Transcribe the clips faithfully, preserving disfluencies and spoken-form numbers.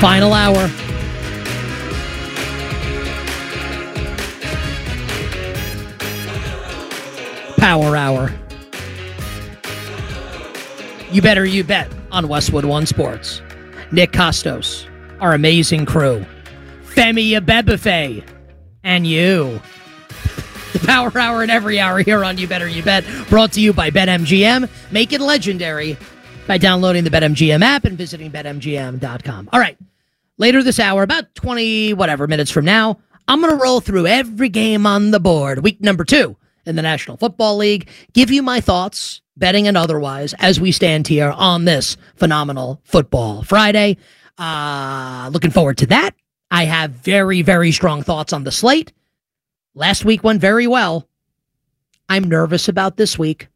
Final hour. Power hour. You better you bet on Westwood One Sports. Nick Costos, our amazing crew, Femi Abebefe, and you. The Power Hour and every hour here on You Better You Bet, brought to you by BetMGM. Make it legendary by downloading the BetMGM app and visiting Bet M G M dot com. All right, later this hour, about twenty whatever minutes from now, I'm going to roll through every game on the board, week number two in the National Football League, give you my thoughts, betting and otherwise, as we stand here on this phenomenal Football Friday. Uh, looking forward to that. I have very, very strong thoughts on the slate. Last week went very well. I'm nervous about this week.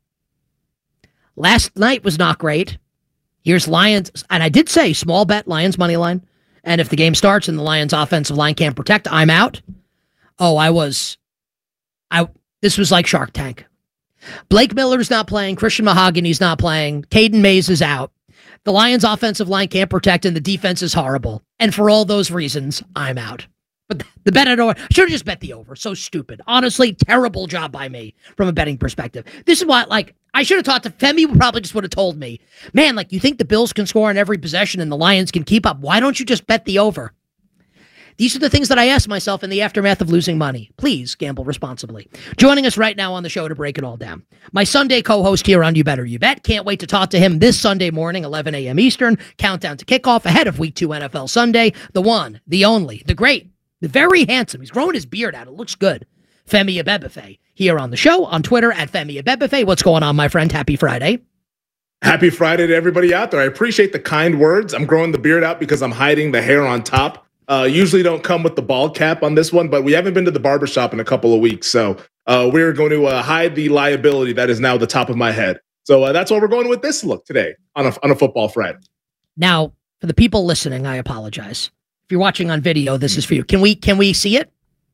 Last night was not great. Here's Lions, and I did say small bet Lions money line. And if the game starts and the Lions offensive line can't protect, I'm out. Oh, I was, I. This was like Shark Tank. Blake Miller's not playing. Christian Mahogany's not playing. Caden Mays is out. The Lions offensive line can't protect, and the defense is horrible. And for all those reasons, I'm out. But the bet at over, I should have just bet the over. So stupid. Honestly, terrible job by me from a betting perspective. This is what, like, I should have talked to Femi, probably just would have told me, man, like, you think the Bills can score on every possession and the Lions can keep up. Why don't you just bet the over? These are the things that I ask myself in the aftermath of losing money. Please gamble responsibly. Joining us right now on the show to break it all down, my Sunday co-host here on You Better You Bet. Can't wait to talk to him this Sunday morning, eleven a.m. Eastern. Countdown to kickoff ahead of Week two N F L Sunday. The one, the only, the great, the very handsome. He's growing his beard out. It looks good. Femi Abebefe here on the show, on Twitter at Femi Abebefe. What's going on, my friend? Happy Friday. Happy Friday to everybody out there. I appreciate the kind words. I'm growing the beard out because I'm hiding the hair on top. Uh, usually don't come with the bald cap on this one, but we haven't been to the barbershop in a couple of weeks. So uh, we're going to uh, hide the liability that is now the top of my head. So uh, that's why we're going with this look today on a, on a Football Friday. Now, for the people listening, I apologize. If you're watching on video, this is for you. Can we can we see it?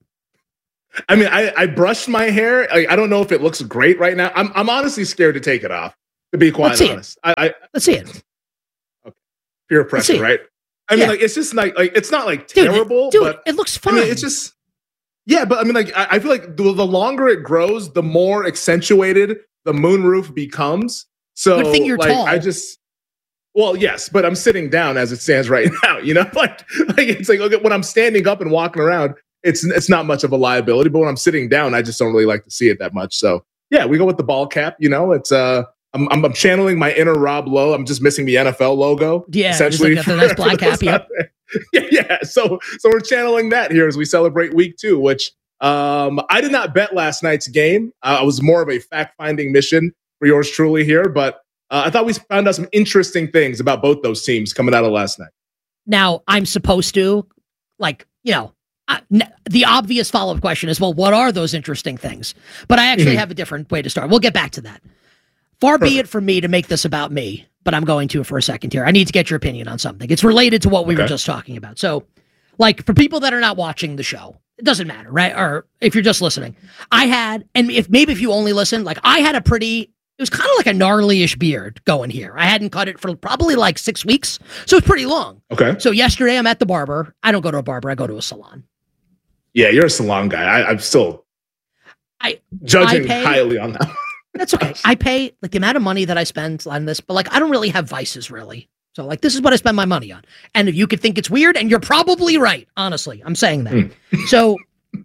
I mean, I, I brushed my hair. I, I don't know if it looks great right now. I'm I'm honestly scared to take it off, to be quite Let's see honest. It. I, I, Let's see it. Okay. Peer pressure, right? I mean, yeah. like, it's just like, like, it's not like dude, terrible, dude, but it looks fine. I mean, it's just, yeah, but I mean, like, I, I feel like the, the longer it grows, the more accentuated the moonroof becomes. So, good thing you're like, tall. I just, well, yes, but I'm sitting down as it stands right now, you know, like, like it's like, okay, when I'm standing up and walking around, it's, it's not much of a liability, but when I'm sitting down, I just don't really like to see it that much. So, yeah, we go with the ball cap, you know, it's, uh, I'm, I'm, I'm channeling my inner Rob Lowe. I'm just missing the N F L logo. Yeah, essentially. just like the nice black cap. Yep. Yeah, yeah. So, so we're channeling that here as we celebrate week two, which um, I did not bet last night's game. Uh, it was more of a fact-finding mission for yours truly here, but uh, I thought we found out some interesting things about both those teams coming out of last night. Now, I'm supposed to, like, you know, I, n- the obvious follow-up question is, well, what are those interesting things? But I actually mm-hmm. have a different way to start. We'll get back to that. Far Perfect. Be it from me to make this about me, but I'm going to for a second here. I need to get your opinion on something. It's related to what we okay. were just talking about. So, like, for people that are not watching the show, it doesn't matter, right? Or if you're just listening, I had, and if maybe if you only listen, like, I had a pretty, it was kind of like a gnarly-ish beard going here. I hadn't cut it for probably like six weeks, so it's pretty long. Okay. So yesterday I'm at the barber. I don't go to a barber. I go to a salon. Yeah, you're a salon guy. I, I'm still I judging I pay, highly on that. That's okay. I pay like the amount of money that I spend on this, but like I don't really have vices really. So like this is what I spend my money on. And if you could think it's weird, and you're probably right, honestly, I'm saying that. Mm. So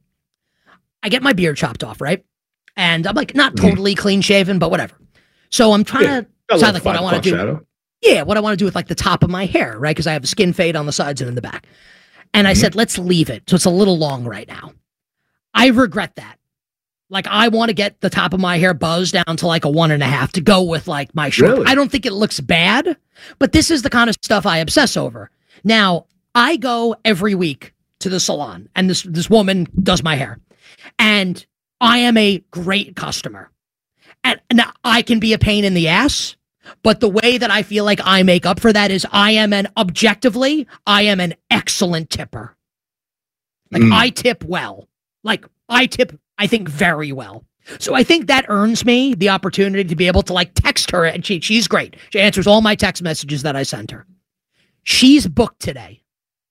I get my beard chopped off, right? And I'm like not totally mm. clean shaven, but whatever. So I'm trying yeah, to decide like what I want to do. Shadow. Yeah, what I want to do with like the top of my hair, right? Because I have a skin fade on the sides and in the back. And mm-hmm. I said, let's leave it. So it's a little long right now. I regret that. Like, I want to get the top of my hair buzzed down to like a one and a half to go with like my short. Really? I don't think it looks bad, but this is the kind of stuff I obsess over. Now, I go every week to the salon, and this, this woman does my hair, and I am a great customer. And now I can be a pain in the ass, but the way that I feel like I make up for that is I am an objectively, I am an excellent tipper. Like mm. I tip well. Like I tip I think very well. So I think that earns me the opportunity to be able to like text her, and she, she's great. She answers all my text messages that I send her. She's booked today.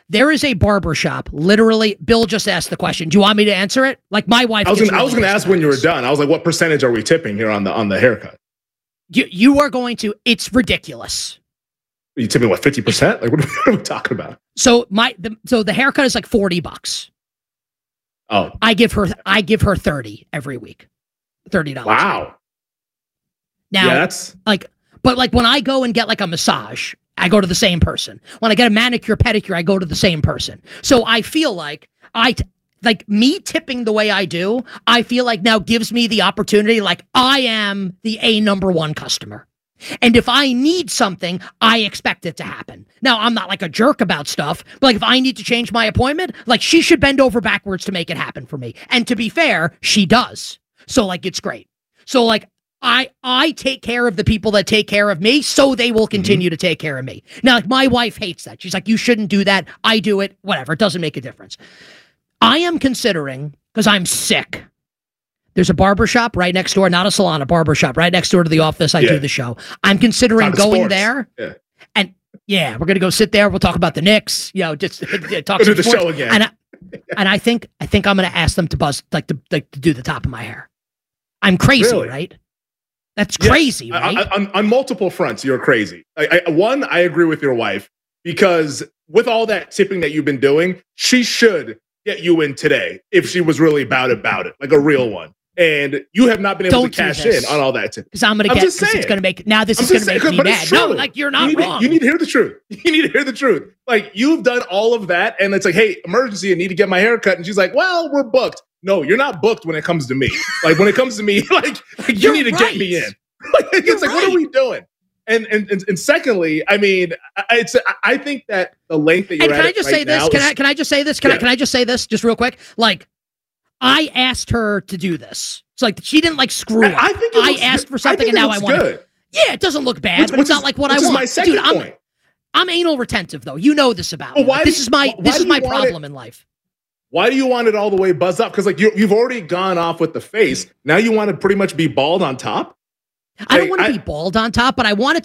There is a barber shop. Literally, Bill just asked the question. Do you want me to answer it? Like my wife. I was gets gonna, I was really going to ask when you were done. I was like, what percentage are we tipping here on the on the haircut? You you are going to. It's ridiculous. Are you tipping what, fifty percent? Like what are we talking about? So my the, so the haircut is like forty bucks. Oh, I give her I give her thirty every week. thirty dollars. Wow. Now yeah, that's like, but like when I go and get like a massage, I go to the same person. When I get a manicure, pedicure, I go to the same person. So I feel like I, t- like me tipping the way I do, I feel like now gives me the opportunity, like I am the A number one customer. And if I need something, I expect it to happen. Now, I'm not like a jerk about stuff, but like if I need to change my appointment, like she should bend over backwards to make it happen for me. And to be fair, she does. So like, it's great. So like, I I take care of the people that take care of me, so they will continue mm-hmm. to take care of me. Now, like my wife hates that. She's like, you shouldn't do that. I do it. Whatever. It doesn't make a difference. I am considering, because I'm sick. There's a barbershop right next door, not a salon, a barbershop right next door to the office I yeah. do the show. I'm considering going sports. there. Yeah. And yeah, we're going to go sit there. We'll talk about the Knicks, you know, just talk do the sports. show again. And I, and I think I think I'm going to ask them to buzz, like to, like to do the top of my hair. I'm crazy, really? right? That's crazy, yes. right? I, I, on, on multiple fronts, you're crazy. I, I, one, I agree with your wife, because with all that tipping that you've been doing, she should get you in today if she was really about about it, like a real one. And you have not been able Don't to cash in on all that tipping. Because I'm going to get, because it's going to make, now this I'm is going to make me mad. No, like you're not you need wrong. To, you need to hear the truth. You need to hear the truth. Like you've done all of that and it's like, hey, emergency, I need to get my hair cut. And she's like, well, we're booked. No, you're not booked when it comes to me. Like when it comes to me, like, like you need to right. get me in. Like, it's you're like, right. what are we doing? And, and and and secondly, I mean, it's I think that the length that you're and can at I just right say this? Is, can I can I just say this? Can yeah. I can I just say this just real quick? Like, I asked her to do this. It's like she didn't like screw up. I, I think I asked for something and now I want it. Yeah, it doesn't look bad, which, but it's not is, like what I want. My second Dude, I'm, point. I'm anal retentive though. You know this about well, me. Why this you, is my why this is my it, problem in life. Why do you want it all the way buzzed up? Because like you, you've already gone off with the face. Now you want to pretty much be bald on top. I don't want to be bald on top, but I want it